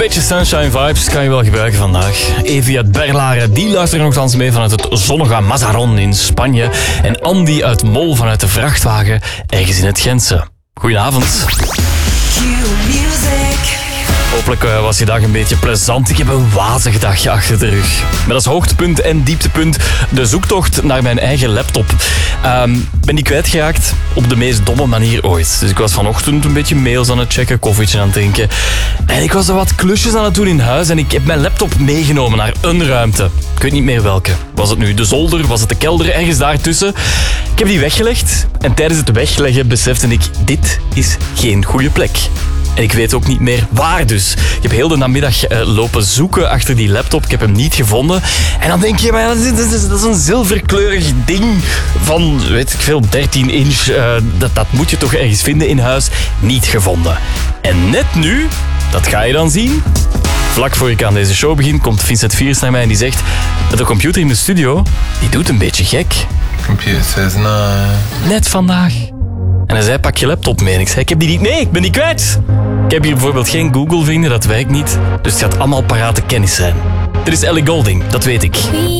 beetje sunshine vibes kan je wel gebruiken vandaag. Evie uit Berlaren, die luistert nogthans mee vanuit het zonnige Mazaron in Spanje. En Andy uit Mol vanuit de vrachtwagen ergens in het Gentse. Goedenavond. Hopelijk was je dag een beetje plezant. Ik heb een wazig dagje achter de rug. Met als hoogtepunt en dieptepunt de zoektocht naar mijn eigen laptop. Ben die kwijtgeraakt op de meest domme manier ooit. Dus ik was vanochtend een beetje mails aan het checken, koffietje aan het drinken. En ik was er wat klusjes aan het doen in huis en ik heb mijn laptop meegenomen naar een ruimte. Ik weet niet meer welke. Was het nu de zolder? Was het de kelder? Ergens daartussen. Ik heb die weggelegd en tijdens het wegleggen besefte ik, dit is geen goede plek. En ik weet ook niet meer waar dus. Ik heb heel de namiddag lopen zoeken achter die laptop. Ik heb hem niet gevonden. En dan denk je, maar dat is een zilverkleurig ding van, weet ik veel, 13 inch. Dat moet je toch ergens vinden in huis. Niet gevonden. En net nu, dat ga je dan zien. Vlak voor ik aan deze show begin, komt Vincent Viers naar mij en die zegt, de computer in de studio, die doet een beetje gek. Computer says no. Net vandaag. En hij zei, pak je laptop mee. En ik zei, ik heb die niet mee, ik ben die kwijt. Ik heb hier bijvoorbeeld geen Google, vrienden, dat werkt niet. Dus het gaat allemaal parate kennis zijn. Dit is Ellie Goulding, dat weet ik.